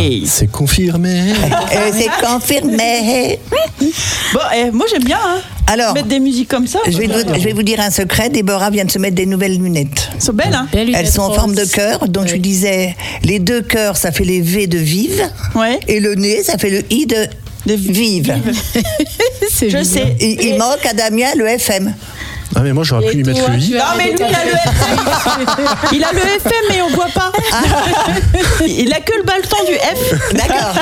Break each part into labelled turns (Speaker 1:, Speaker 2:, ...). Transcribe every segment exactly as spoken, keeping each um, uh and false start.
Speaker 1: Hey.
Speaker 2: C'est confirmé.
Speaker 3: Euh, c'est confirmé.
Speaker 1: Bon, eh, moi j'aime bien hein,
Speaker 3: Alors,
Speaker 1: mettre des musiques comme ça.
Speaker 3: je vais, vous, je vais vous dire un secret. Déborah vient de se mettre des nouvelles lunettes.
Speaker 1: Elles sont belles, hein.
Speaker 3: Elles sont en forme de cœur. Donc, je lui disais, les deux cœurs, ça fait les V de vive.
Speaker 1: Ouais.
Speaker 3: Et le nez, ça fait le I de,
Speaker 1: De
Speaker 3: vive.
Speaker 4: C'est
Speaker 1: Je
Speaker 4: mignon.
Speaker 1: sais.
Speaker 3: Il, il manque à Damien le F M.
Speaker 2: Ah, mais moi, j'aurais pu lui mettre
Speaker 4: toi,
Speaker 2: le I.
Speaker 4: tu as-
Speaker 1: Non mais lui il a le F M. Il a le F M mais on voit pas. Il a que le baleton du F.
Speaker 3: D'accord.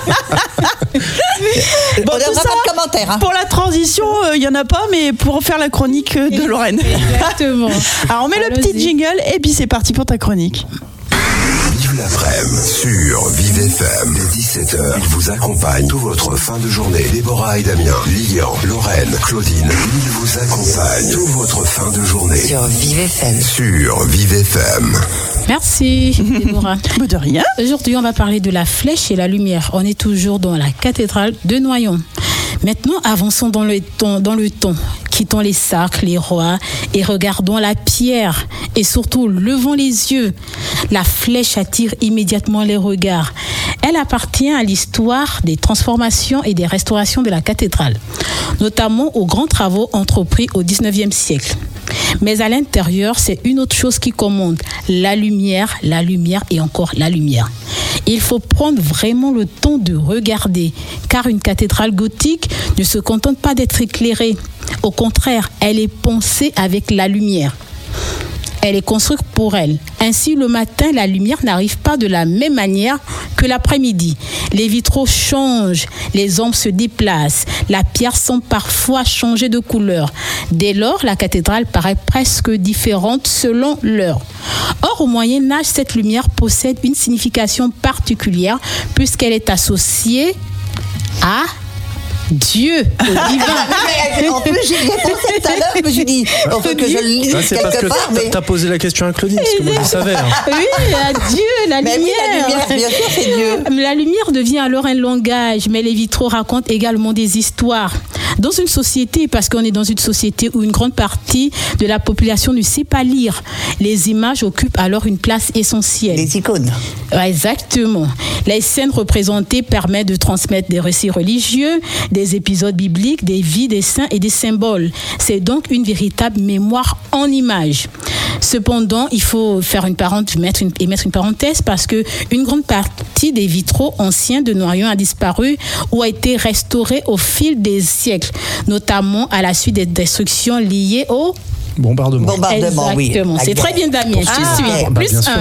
Speaker 1: Bon,
Speaker 3: On
Speaker 1: tout
Speaker 3: n'aura
Speaker 1: ça,
Speaker 3: pas de commentaires. Hein.
Speaker 1: pour la transition, il n'y en a pas, mais pour faire la chronique euh, de Lorraine.
Speaker 4: Exactement.
Speaker 1: Alors on met le
Speaker 4: Allons-y.
Speaker 1: petit jingle et puis c'est parti pour ta chronique.
Speaker 5: Vive l'après-midi sur Vive F M. Dès dix-sept heures, ils vous accompagnent toute votre fin de journée. Déborah et Damien, Lilian, Lorraine, Claudine, ils vous accompagnent toute votre fin de journée.
Speaker 3: Sur Vive F M.
Speaker 5: Sur Vive F M.
Speaker 4: Merci, Déborah.
Speaker 1: Bah, de rien.
Speaker 4: Aujourd'hui, on va parler de la flèche et la lumière. On est toujours dans la cathédrale de Noyon. Maintenant, avançons dans le temps, dans le temps. Quittons les cercles, les rois et regardons la pierre. Et surtout, levons les yeux. La flèche attire immédiatement les regards. Elle appartient à l'histoire des transformations et des restaurations de la cathédrale, notamment aux grands travaux entrepris au dix-neuvième siècle. Mais à l'intérieur, c'est une autre chose qui commande, la lumière, la lumière et encore la lumière. Il faut prendre vraiment le temps de regarder, car une cathédrale gothique ne se contente pas d'être éclairée. Au contraire, elle est pensée avec la lumière. Elle est construite pour elle. Ainsi, le matin, la lumière n'arrive pas de la même manière que l'après-midi. Les vitraux changent, les ombres se déplacent, la pierre semble parfois changer de couleur. Dès lors, la cathédrale paraît presque différente selon l'heure. Or, au Moyen-Âge, cette lumière possède une signification particulière puisqu'elle est associée à Dieu, au divin.
Speaker 3: En plus, j'y ai pensé tout à l'heure. Je me suis dit, on veut que je le lise
Speaker 2: Ah, c'est parce que
Speaker 3: quelque part.
Speaker 2: t'as-
Speaker 3: Mais,
Speaker 2: t'as posé la question à Claudine, parce que moi, je savais. hein.
Speaker 4: Oui, à Dieu, la
Speaker 3: mais oui,
Speaker 4: lumière.
Speaker 3: la lumière, bien sûr, c'est Dieu.
Speaker 4: La lumière devient alors un langage, mais les vitraux racontent également des histoires. Dans une société, parce qu'on est dans une société où une grande partie de la population ne sait pas lire, les images occupent alors une place essentielle.
Speaker 3: Les icônes.
Speaker 4: Ouais, exactement. Les scènes représentées permettent de transmettre des récits religieux, des épisodes bibliques, des vies des saints et des symboles. C'est donc une véritable mémoire en images. Cependant, il faut faire une parenthèse, mettre une, et mettre une parenthèse parce que une grande partie des vitraux anciens de Noyon a disparu ou a été restaurée au fil des siècles, notamment à la suite des destructions liées au
Speaker 2: Bombardement.
Speaker 3: Bombardement, oui.
Speaker 4: Exactement. C'est très bien, Damien. Je te
Speaker 3: Ah,
Speaker 4: suis.
Speaker 3: ouais.
Speaker 2: Bah,
Speaker 4: Plus
Speaker 2: bien sûr.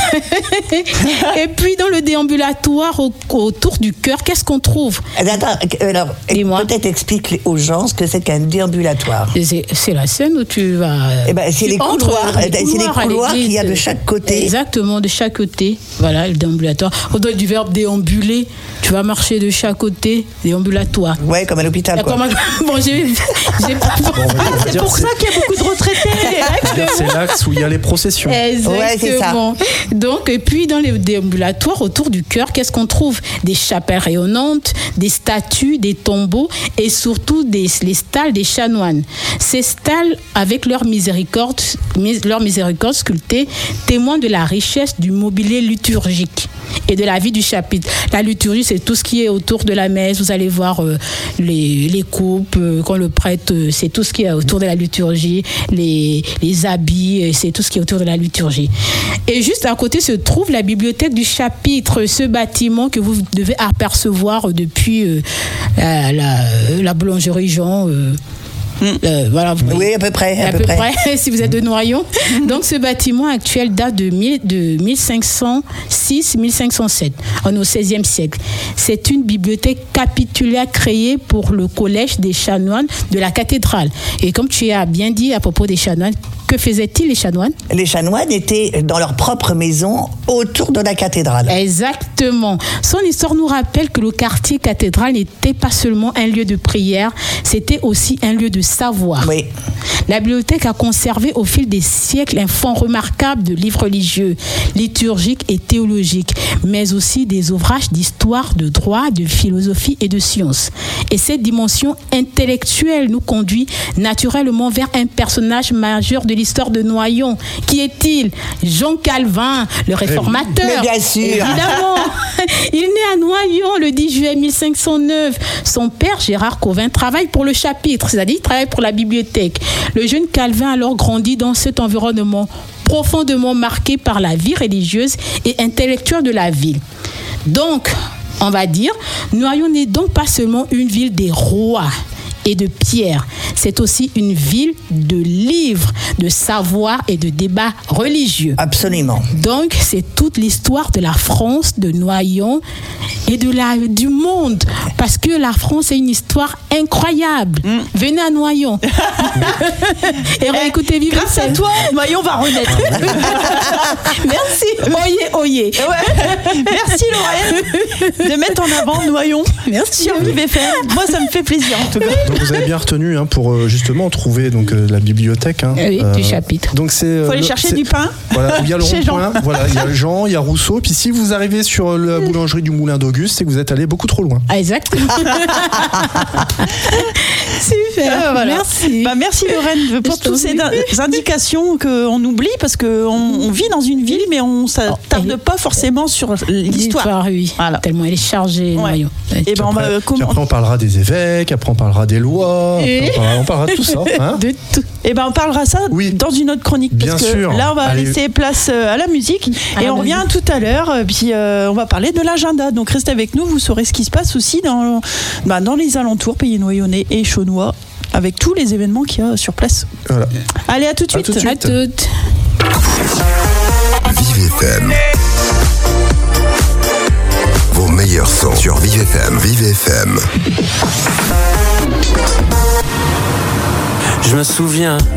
Speaker 4: un. Et puis, dans le déambulatoire au- autour du cœur, qu'est-ce qu'on trouve?
Speaker 3: Attends, alors,
Speaker 4: Dis-moi.
Speaker 3: peut-être explique aux gens ce que c'est qu'un déambulatoire.
Speaker 4: C'est c'est la scène où tu vas.
Speaker 3: Eh ben, c'est
Speaker 4: tu
Speaker 3: les
Speaker 4: entres
Speaker 3: couloirs,
Speaker 4: dans
Speaker 3: c'est les
Speaker 4: à
Speaker 3: couloirs
Speaker 4: l'église.
Speaker 3: qu'il y a de chaque côté.
Speaker 4: Exactement, de chaque côté. Voilà, le déambulatoire. On doit du verbe déambuler. Tu vas marcher de chaque côté, déambulatoire.
Speaker 3: Ouais, comme à l'hôpital, quoi.
Speaker 4: Comment- Bon, j'ai. j'ai pas-
Speaker 2: on va
Speaker 1: C'est
Speaker 2: dire,
Speaker 1: pour
Speaker 2: c'est-
Speaker 1: ça qu'il y a beaucoup de retraités.
Speaker 2: C'est l'axe où il y a les processions.
Speaker 4: Exactement.
Speaker 3: Ouais, c'est ça.
Speaker 4: Donc, et puis dans les déambulatoires autour du cœur, qu'est-ce qu'on trouve? Des chapelles rayonnantes, des statues, des tombeaux et surtout des, les stalles des chanoines. Ces stalles, avec leur miséricorde, mis- leur miséricorde sculptée, témoignent de la richesse du mobilier liturgique et de la vie du chapitre. La liturgie, c'est tout ce qui est autour de la messe. Vous allez voir euh, les, les coupes, euh, quand le prêtre, euh, c'est tout ce qui est autour de la liturgie, les, les habits, euh, c'est tout ce qui est autour de la liturgie. Et juste à côté se trouve la bibliothèque du chapitre, ce bâtiment que vous devez apercevoir depuis euh, la, la, la boulangerie Jean. Euh, Euh, voilà, vous voyez.
Speaker 3: Oui, à peu près.
Speaker 4: À, peu près, si vous êtes de Noyon. Donc, ce bâtiment actuel date de, mille, de mille cinq cent six à mille cinq cent sept. On est au seizième siècle. C'est une bibliothèque capitulaire créée pour le collège des chanoines de la cathédrale. Et comme tu as bien dit à propos des chanoines, que faisaient-ils les chanoines?
Speaker 3: Les chanoines étaient dans leur propre maison autour de la cathédrale.
Speaker 4: Exactement. Son histoire nous rappelle que le quartier cathédrale n'était pas seulement un lieu de prière, c'était aussi un lieu de savoir.
Speaker 3: Oui.
Speaker 4: La bibliothèque a conservé au fil des siècles un fonds remarquable de livres religieux, liturgiques et théologiques, mais aussi des ouvrages d'histoire, de droit, de philosophie et de sciences. Et cette dimension intellectuelle nous conduit naturellement vers un personnage majeur de l'histoire de Noyon. Qui est-il? Jean Calvin, le réformateur.
Speaker 3: Mais bien sûr.
Speaker 4: Évidemment. Il est né à Noyon le dix juillet mille cinq cent neuf. Son père, Gérard Cauvin, travaille pour le chapitre, c'est-à-dire il travaille pour la bibliothèque. Le jeune Calvin alors grandit dans cet environnement profondément marqué par la vie religieuse et intellectuelle de la ville. Donc, on va dire, Noyon n'est donc pas seulement une ville des rois et de pierre, c'est aussi une ville de livres, de savoir et de débats religieux.
Speaker 3: Absolument.
Speaker 4: Donc, c'est toute l'histoire de la France, de Noyon et de la, du monde. Parce que la France est une histoire incroyable. Mm. Venez à Noyon. Et réécoutez Vive
Speaker 1: Grâce à toi, Noyon va renaître.
Speaker 4: Merci. Oyez, oyez.
Speaker 1: Ouais. Merci Lorraine de mettre en avant Noyon.
Speaker 4: Merci.
Speaker 1: Sur Vive F M. Moi, ça me fait plaisir en tout cas.
Speaker 2: Donc vous avez bien retenu hein, pour euh, justement trouver donc euh, la bibliothèque. Hein,
Speaker 4: oui,
Speaker 2: euh,
Speaker 4: du chapitre.
Speaker 2: Donc c'est.
Speaker 1: Il faut aller
Speaker 2: le,
Speaker 1: chercher
Speaker 2: c'est,
Speaker 1: du pain.
Speaker 2: Voilà, il y a le
Speaker 1: Chez
Speaker 2: rond-point. Voilà, il y a Jean, il y a Rousseau. Puis si vous arrivez sur la boulangerie du Moulin d'Auguste, c'est que vous êtes allé beaucoup trop loin.
Speaker 4: Ah, exactement. Super.
Speaker 1: Euh, voilà.
Speaker 4: Merci.
Speaker 1: Bah, merci Lorraine pour toutes ces indications qu'on oublie parce qu'on on vit dans une ville, mais on ne s'attarde oh, pas forcément sur l'histoire.
Speaker 4: L'histoire, oui.
Speaker 1: Voilà.
Speaker 4: Tellement elle est chargée.
Speaker 1: Ouais. Et ben,
Speaker 2: après,
Speaker 1: on va, comment...
Speaker 2: après, on parlera des évêques, après, on parlera des lois,
Speaker 1: Et...
Speaker 2: on, parlera, on parlera de tout ça. Hein
Speaker 4: de tout.
Speaker 1: Et ben, on parlera ça oui. dans une autre chronique.
Speaker 2: Bien
Speaker 1: parce que
Speaker 2: sûr.
Speaker 1: Là, on va
Speaker 2: Allez.
Speaker 1: laisser place à la musique. Ah, et on revient tout à l'heure. Puis euh, on va parler de l'agenda. Donc restez avec nous, vous saurez ce qui se passe aussi dans, bah, dans les alentours, Pays Noyonnais et Chaunois, avec tous les événements qu'il y a sur place.
Speaker 2: Voilà.
Speaker 1: Allez, à tout de suite.
Speaker 2: À tout de suite.
Speaker 4: À toutes.
Speaker 5: Vive F M. Vos meilleurs sons sur Vive F M. Vive F M.
Speaker 6: Je me souviens